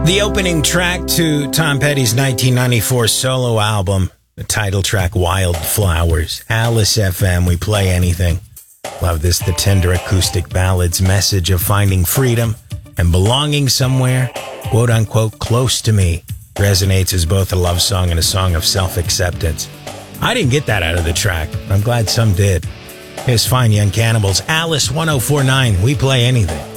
The opening track to Tom Petty's 1994 solo album, the title track Wildflowers. Alice FM, we play anything. Love this, the tender acoustic ballad's message of finding freedom and belonging somewhere, quote unquote, close to me, resonates as both a love song and a song of self-acceptance. I didn't get that out of the track. I'm glad some did. Here's Fine Young Cannibals, Alice 1049, we play anything.